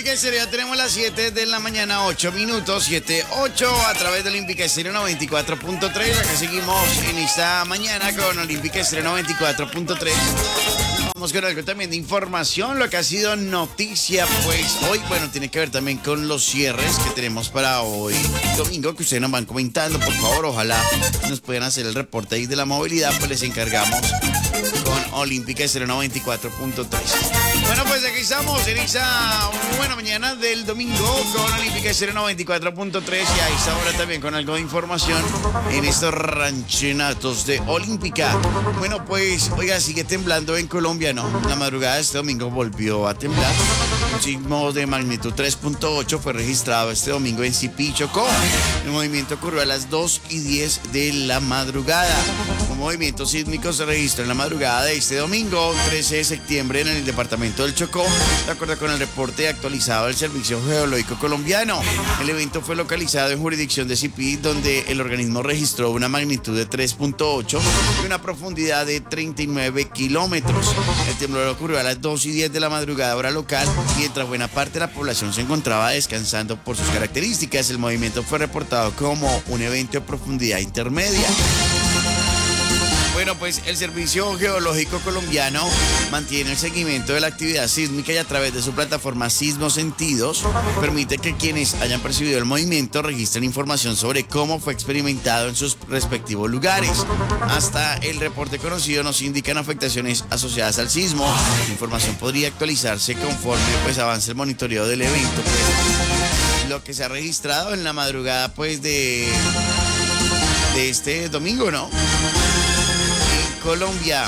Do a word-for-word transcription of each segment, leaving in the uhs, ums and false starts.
Olímpica Estéreo, ya tenemos las siete de la mañana, ocho minutos, siete, ocho, a través de Olímpica Estéreo noventa y cuatro punto tres. Acá seguimos en esta mañana con Olímpica Estéreo noventa y cuatro punto tres. Vamos con algo también de información, lo que ha sido noticia, pues hoy, bueno, tiene que ver también con los cierres que tenemos para hoy domingo, que ustedes nos van comentando, por favor, ojalá nos puedan hacer el reporte ahí de la movilidad, pues les encargamos con Olímpica Estéreo noventa y cuatro punto tres. Bueno, pues aquí estamos en esa buena mañana del domingo con Olímpica Estéreo noventa y cuatro punto tres y a esta hora también con algo de información en estos ranchenatos de Olímpica. Bueno, pues, oiga, sigue temblando en Colombia, ¿no? La madrugada de este domingo volvió a temblar. Un sismo de magnitud tres punto ocho fue registrado este domingo en Sipí, Chocó. El movimiento ocurrió a las dos y diez de la madrugada. Un movimiento sísmico se registró en la madrugada de este domingo, trece de septiembre, en el departamento del Chocó, de acuerdo con el reporte actualizado del Servicio Geológico Colombiano. El evento fue localizado en jurisdicción de Sipí, donde el organismo registró una magnitud de tres punto ocho y una profundidad de treinta y nueve kilómetros. El temblor ocurrió a las dos y diez de la madrugada, hora local, mientras buena parte de la población se encontraba descansando por sus características. El movimiento fue reportado como un evento de profundidad intermedia. Bueno, pues el Servicio Geológico Colombiano mantiene el seguimiento de la actividad sísmica y a través de su plataforma Sismos Sentidos permite que quienes hayan percibido el movimiento registren información sobre cómo fue experimentado en sus respectivos lugares. Hasta el reporte conocido nos indican afectaciones asociadas al sismo. La información podría actualizarse conforme pues avance el monitoreo del evento. Pues, lo que se ha registrado en la madrugada pues de, de este domingo, ¿no? Colombia.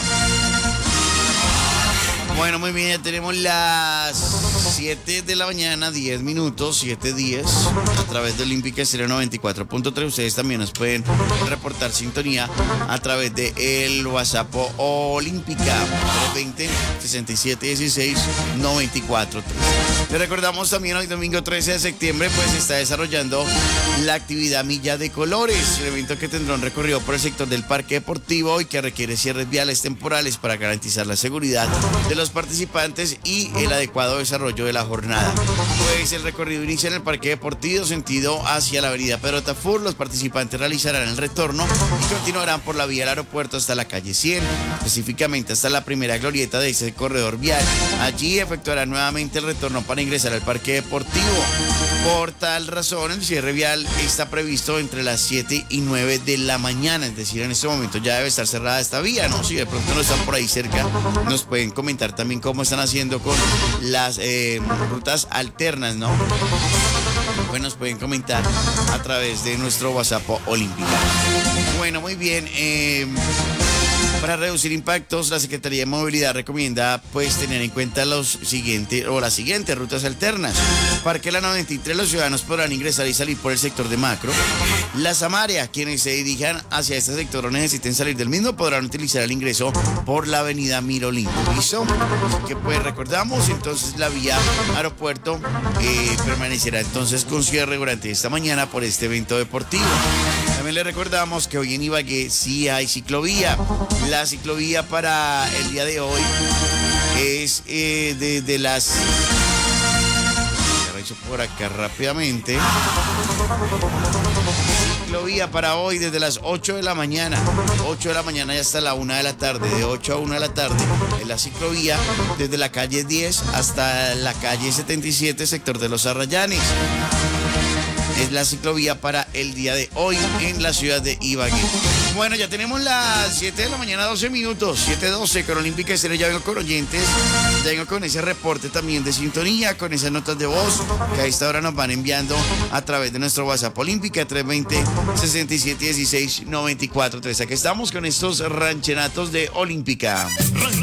Bueno, muy bien, ya tenemos las siete de la mañana, diez minutos, siete diez, a través de Olímpica Estéreo noventa y cuatro punto tres. Ustedes también nos pueden reportar sintonía a través de el WhatsApp Olímpica tres veinte, sesenta y siete dieciséis, noventa y cuatro tres. Les recordamos también hoy domingo trece de septiembre, pues se está desarrollando la actividad Milla de Colores, el evento que tendrá un recorrido por el sector del Parque Deportivo y que requiere cierres viales temporales para garantizar la seguridad de los participantes y el adecuado desarrollo de la jornada. Pues el recorrido inicia en el Parque Deportivo, sentido hacia la avenida Pedro Tafur. Los participantes realizarán el retorno y continuarán por la vía del aeropuerto hasta la calle cien, específicamente hasta la primera glorieta de ese corredor vial. Allí efectuarán nuevamente el retorno para ingresar al Parque Deportivo. Por tal razón, el cierre vial está previsto entre las siete y nueve de la mañana, es decir, en este momento ya debe estar cerrada esta vía, ¿no? Si de pronto no están por ahí cerca, nos pueden comentar también cómo están haciendo con las eh, rutas alternas, ¿no? Pues nos pueden comentar a través de nuestro WhatsApp Olímpica. Bueno, muy bien. Eh, Para reducir impactos, la Secretaría de Movilidad recomienda pues tener en cuenta los siguientes o las siguientes rutas alternas. Parque La noventa y tres, los ciudadanos podrán ingresar y salir por el sector de Macro. La Samaria, quienes se dirijan hacia este sector o necesiten salir del mismo, podrán utilizar el ingreso por la avenida Miro Lindo. ¿Listo? Así que pues recordamos, entonces la vía aeropuerto eh, permanecerá entonces con cierre durante esta mañana por este evento deportivo. También le recordamos que hoy en Ibagué sí hay ciclovía. La ciclovía para el día de hoy es eh, de, de las... Reviso por acá rápidamente. Ciclovía para hoy desde las ocho de la mañana. ocho de la mañana y hasta la una de la tarde. De ocho a una de la tarde. En la ciclovía desde la calle diez hasta la calle setenta y siete, sector de Los Arrayanes. Es la ciclovía para el día de hoy en la ciudad de Ibagué. Bueno, ya tenemos las siete de la mañana, doce minutos, siete doce con Olímpica Estéreo. Ya vengo con oyentes, ya vengo con ese reporte también de sintonía, con esas notas de voz que a esta hora nos van enviando a través de nuestro WhatsApp Olímpica tres veinte, sesenta y siete dieciséis, noventa y cuatro tres. Aquí estamos con estos ranchenatos de Olímpica.